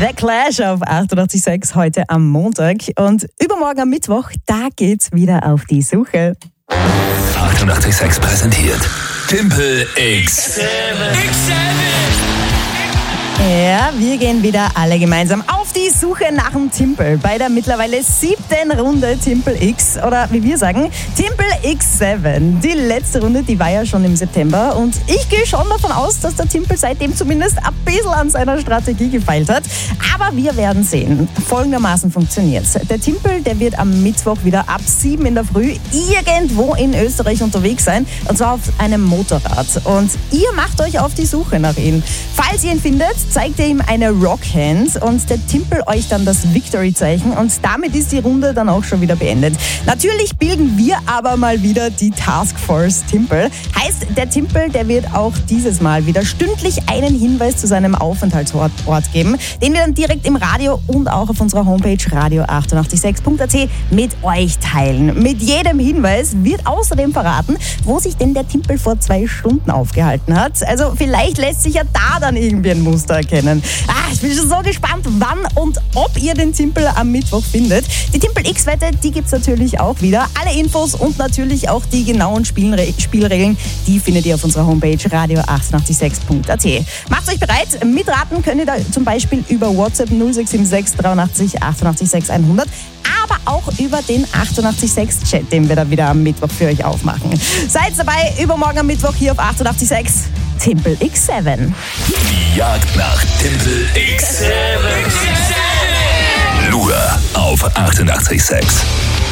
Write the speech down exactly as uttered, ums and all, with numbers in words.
The Clash auf achtundachtzig Komma sechs heute am Montag und übermorgen am Mittwoch, da geht's wieder auf die Suche. achtundachtzig Komma sechs präsentiert Timpel X sieben. Ja, wir gehen wieder alle gemeinsam auf die Suche nach dem Timpel bei der mittlerweile siebten Runde Timpel X oder wie wir sagen, Timpel X sieben. Die letzte Runde, die war ja schon im September und ich gehe schon davon aus, dass der Timpel seitdem zumindest ein bisschen an seiner Strategie gefeilt hat. Aber wir werden sehen. Folgendermaßen funktioniert's. Der Timpel, der wird am Mittwoch wieder ab sieben in der Früh irgendwo in Österreich unterwegs sein und zwar auf einem Motorrad. Und ihr macht euch auf die Suche nach ihm. Falls ihr ihn findet, zeigt ihr ihm eine Rockhand und der Timpel euch dann das Victory-Zeichen und damit ist die Runde dann auch schon wieder beendet. Natürlich bilden wir aber mal wieder die Taskforce Timpel. Heißt, der Timpel, der wird auch dieses Mal wieder stündlich einen Hinweis zu seinem Aufenthaltsort Ort geben, den wir dann direkt im Radio und auch auf unserer Homepage radio achtundachtzig Komma sechs Punkt a t mit euch teilen. Mit jedem Hinweis wird außerdem verraten, wo sich denn der Timpel vor zwei Stunden aufgehalten hat. Also vielleicht lässt sich ja da dann irgendwie ein Muster erkennen. Ah, ich bin schon so gespannt, wann und ob ihr den Timpel am Mittwoch findet. Die Timpel X-Wette, die gibt es natürlich auch wieder. Alle Infos und natürlich auch die genauen Spielre- Spielregeln, die findet ihr auf unserer Homepage radio achtundachtzig Komma sechs Punkt a t. Macht euch bereit, mitraten könnt ihr da zum Beispiel über WhatsApp null sechs sieben sechs dreiundachtzig achtundachtzig sechs hundert, aber auch über den achtundachtzig Komma sechs Chat, den wir da wieder am Mittwoch für euch aufmachen. Seid dabei, übermorgen am Mittwoch hier auf achtundachtzig Komma sechs Timpel X sieben. Die Jagd nach Timpel X sieben. Nur auf achtundachtzig Komma sechs.